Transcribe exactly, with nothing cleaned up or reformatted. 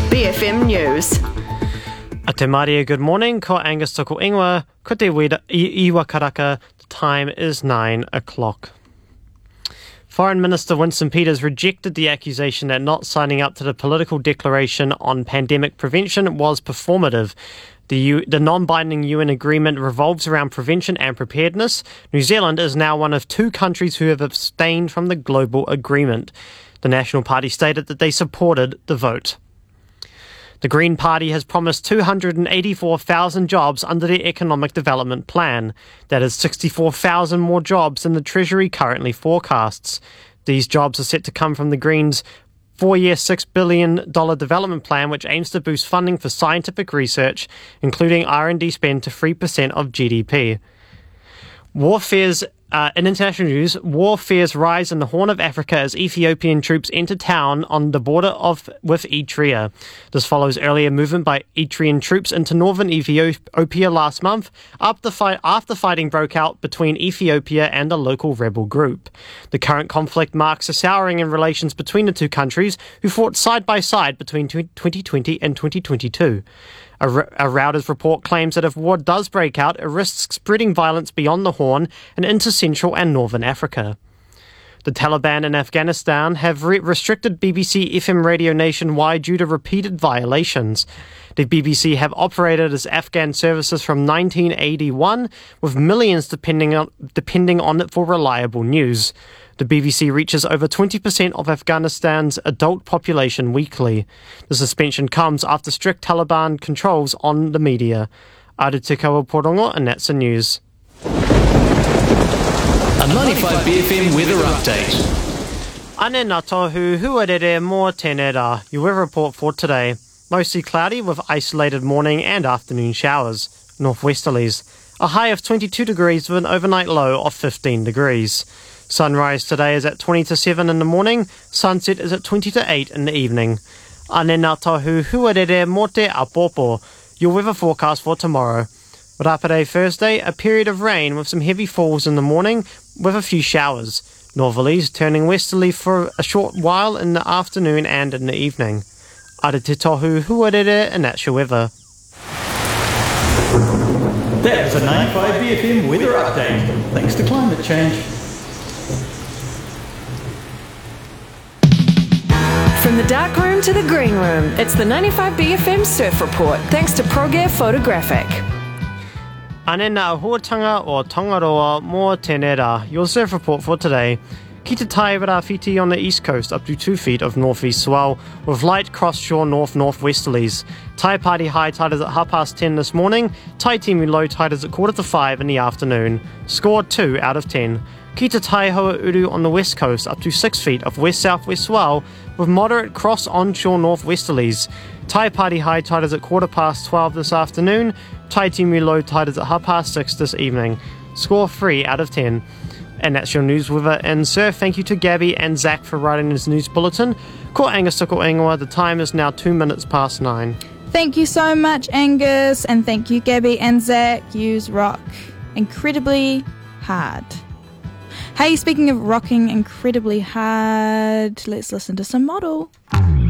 B F M News. A te Maria, good morning. Ko Angus toko ingoa. Ko te weda i iwa karaka. The time is nine o'clock. Foreign Minister Winston Peters rejected the accusation that not signing up to the political declaration on pandemic prevention was performative. The, U- the non-binding U N agreement revolves around prevention and preparedness. New Zealand is now one of two countries who have abstained from the global agreement. The National Party stated that they supported the vote. The Green Party has promised two hundred eighty-four thousand jobs under the Economic Development Plan. That is sixty-four thousand more jobs than the Treasury currently forecasts. These jobs are set to come from the Greens' four-year six billion dollars development plan, which aims to boost funding for scientific research, including R and D spend to three percent of G D P. Warfare's Uh, in international news, war fears rise in the Horn of Africa as Ethiopian troops enter town on the border of with Eritrea. This follows earlier movement by Eritrean troops into northern Ethiopia last month after, fight, after fighting broke out between Ethiopia and a local rebel group. The current conflict marks a souring in relations between the two countries, who fought side by side between twenty twenty and twenty twenty-two. A, a Reuters report claims that if war does break out, it risks spreading violence beyond the Horn and into Central and Northern Africa. The Taliban in Afghanistan have re- restricted B B C F M radio nationwide due to repeated violations. The B B C have operated as Afghan services from nineteen eighty-one, with millions depending on, depending on it for reliable news. The B B C reaches over twenty percent of Afghanistan's adult population weekly. The suspension comes after strict Taliban controls on the media. Are te kaua porongo, and that's the news. A ninety-five B F M weather update. Ane ngā tohu huarere mō tēnei rā. Your weather report for today. Mostly cloudy with isolated morning and afternoon showers. Northwesterlies. A high of twenty-two degrees with an overnight low of fifteen degrees. Sunrise today is at twenty to seven in the morning. Sunset is at twenty to eight in the evening. Ane ngā tohu huarere mō te apopo. Your weather forecast for tomorrow. Rapare Thursday, a period of rain with some heavy falls in the morning with a few showers. Northerlies turning westerly for a short while in the afternoon and in the evening. Are te tohu huarere, and that's your weather. That was a ninety-five B F M weather update. Thanks to climate change. From the dark room to the green room, it's the ninety-five B F M Surf Report, thanks to ProGear Photographic. Ane ngā huatanga o Tongaroa mō tēnei rā. Your surf report for today. Ki te tai Rāwhiti on the east coast up to two feet of northeast swell with light cross-shore north-northwesterlies. Tai Party high tide is at half past ten this morning. Tai Timu low tide is at quarter to five in the afternoon. Score two out of ten. Ki te tai Hoa Uru on the west coast up to six feet of west-southwest swell with moderate cross-onshore northwesterlies. Tai Party high tide is at quarter past twelve this afternoon. Tai Timu low tide is at half past six this evening. Score three out of ten. And that's your news, weather and surf. Thank you to Gabby and Zach for writing this news bulletin. Ko Angus toko ingoa. The time is now two minutes past nine. Thank you so much, Angus, and thank you, Gabby and Zach. Yous rock incredibly hard. Hey, speaking of rocking incredibly hard, let's listen to some Model.